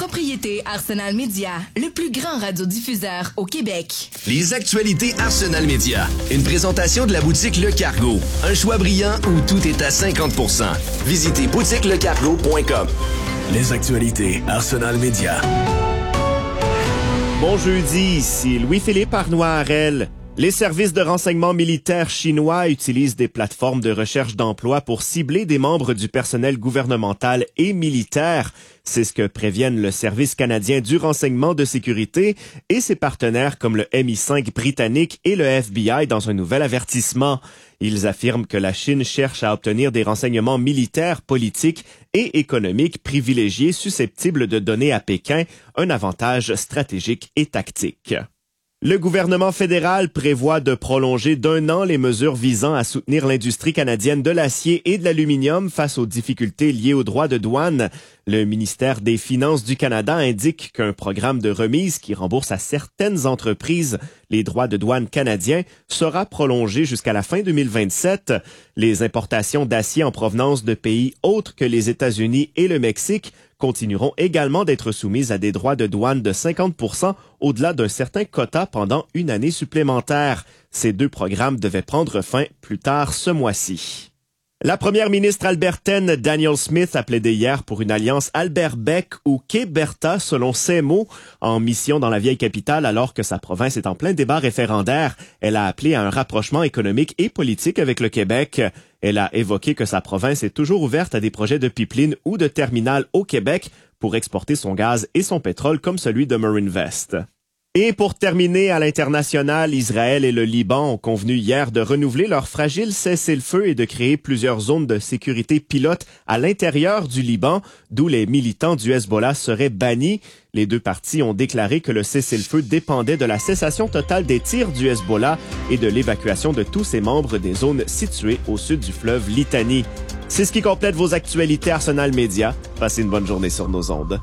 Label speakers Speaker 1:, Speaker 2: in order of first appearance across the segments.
Speaker 1: propriété Arsenal Média, le plus grand radiodiffuseur au Québec.
Speaker 2: Les actualités Arsenal Média. Une présentation de la boutique Le Cargo. Un choix brillant où tout est à 50%. Visitez boutiquelecargo.com.
Speaker 3: Les actualités Arsenal Média.
Speaker 4: Bon jeudi, ici Louis-Philippe Arnois-Harel. Les services de renseignement militaires chinois utilisent des plateformes de recherche d'emploi pour cibler des membres du personnel gouvernemental et militaire. C'est ce que préviennent le Service canadien du renseignement de sécurité et ses partenaires comme le MI5 britannique et le FBI dans un nouvel avertissement. Ils affirment que la Chine cherche à obtenir des renseignements militaires, politiques et économiques privilégiés susceptibles de donner à Pékin un avantage stratégique et tactique. Le gouvernement fédéral prévoit de prolonger d'1 an les mesures visant à soutenir l'industrie canadienne de l'acier et de l'aluminium face aux difficultés liées aux droits de douane. Le ministère des Finances du Canada indique qu'un programme de remise qui rembourse à certaines entreprises les droits de douane canadiens sera prolongé jusqu'à la fin 2027. Les importations d'acier en provenance de pays autres que les États-Unis et le Mexique continueront également d'être soumises à des droits de douane de 50% au-delà d'un certain quota pendant une année supplémentaire. Ces deux programmes devaient prendre fin plus tard ce mois-ci. La première ministre albertaine Danielle Smith a plaidé hier pour une alliance Albert-Bec ou Québerta, selon ses mots, en mission dans la vieille capitale alors que sa province est en plein débat référendaire. Elle a appelé à un rapprochement économique et politique avec le Québec. Elle a évoqué que sa province est toujours ouverte à des projets de pipeline ou de terminal au Québec pour exporter son gaz et son pétrole comme celui de Marinvest. Et pour terminer, à l'international, Israël et le Liban ont convenu hier de renouveler leur fragile cessez-le-feu et de créer plusieurs zones de sécurité pilotes à l'intérieur du Liban, d'où les militants du Hezbollah seraient bannis. Les deux parties ont déclaré que le cessez-le-feu dépendait de la cessation totale des tirs du Hezbollah et de l'évacuation de tous ses membres des zones situées au sud du fleuve Litani. C'est ce qui complète vos actualités Arsenal Média. Passez une bonne journée sur nos ondes.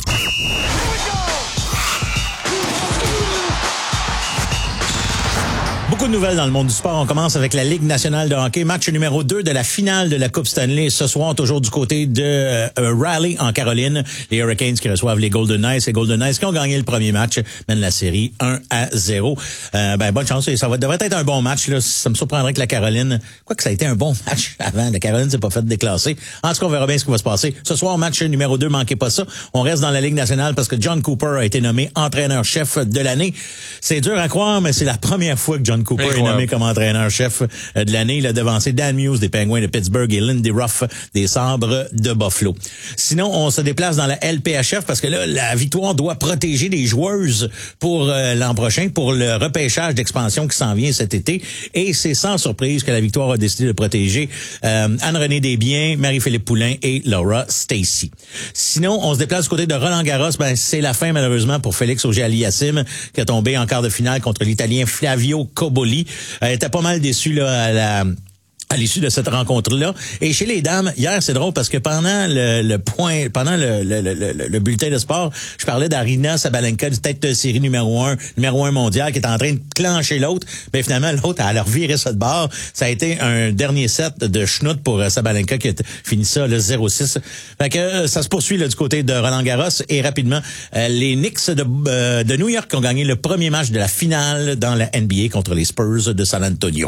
Speaker 5: Beaucoup de nouvelles dans le monde du sport. On commence avec la Ligue nationale de hockey. Match numéro 2 de la finale de la Coupe Stanley. Ce soir, toujours du côté de Raleigh, en Caroline. Les Hurricanes qui reçoivent les Golden Knights. Les Golden Knights qui ont gagné le premier match, mènent la série 1-0. Bonne chance. Ça devrait être un bon match. Là. Ça me surprendrait que la Caroline... Quoique ça a été un bon match avant. La Caroline s'est pas faite déclasser. En tout cas, on verra bien ce qui va se passer. Ce soir, match numéro 2, manquez pas ça. On reste dans la Ligue nationale parce que John Cooper a été nommé entraîneur-chef de l'année. C'est dur à croire, mais c'est la première fois que John Cooper est nommé comme entraîneur-chef de l'année. Il a devancé Dan Muse des Penguins de Pittsburgh et Lindy Ruff des Sabres de Buffalo. Sinon, on se déplace dans la LPHF parce que là, la Victoire doit protéger les joueuses pour l'an prochain, pour le repêchage d'expansion qui s'en vient cet été. Et c'est sans surprise que la Victoire a décidé de protéger Anne-Renée Desbiens, Marie-Philippe Poulin et Laura Stacey. Sinon, on se déplace du côté de Roland-Garros. C'est la fin, malheureusement, pour Félix Auger-Aliassime, qui a tombé en quart de finale contre l'Italien Flavio Cobolli. Était pas mal déçu là à l'issue de cette rencontre-là. Et chez les dames, hier, c'est drôle parce que pendant le bulletin de sport, je parlais d'Arina Sabalenka, du tête de série numéro 1 mondial, qui est en train de clencher l'autre. Mais finalement, l'autre, elle a reviré ça de bord. Ça a été un dernier set de schnout pour Sabalenka qui a fini ça, le 0-6. Fait que ça se poursuit là, du côté de Roland-Garros. Et rapidement, les Knicks de New York ont gagné le premier match de la finale dans la NBA contre les Spurs de San Antonio.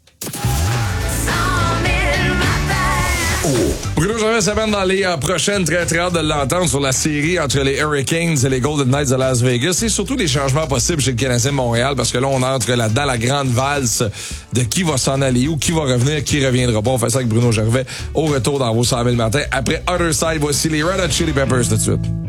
Speaker 6: Bruno Gervais s'amène dans les prochaines, très hâte de l'entendre sur la série entre les Hurricanes et les Golden Knights de Las Vegas. Et surtout des changements possibles chez le Canadien de Montréal parce que là, on entre là-dedans la grande valse de qui va s'en aller où, qui va revenir, qui reviendra pas. On fait ça avec Bruno Gervais au retour dans vos 100 000 matins. Après Other Side, voici les Red Hot Chili Peppers tout de suite.